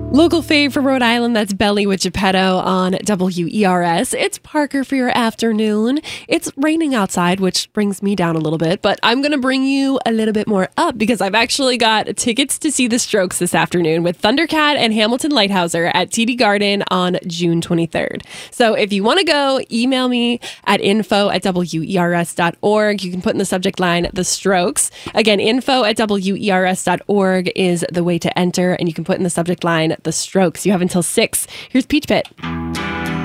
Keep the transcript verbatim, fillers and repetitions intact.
Local fave from Rhode Island, that's Belly with Geppetto on W E R S. It's Parker for your afternoon. It's raining outside, which brings me down a little bit, but I'm going to bring you a little bit more up because I've actually got tickets to see the Strokes this afternoon with Thundercat and Hamilton Lighthouser at T D Garden on June twenty-third. So if you want to go, email me at info at W E R S dot org. You can put in the subject line, The Strokes. Again, info at W E R S dot org is the way to enter, and you can put in the subject line, The Strokes. You have until six. Here's Peach Pit.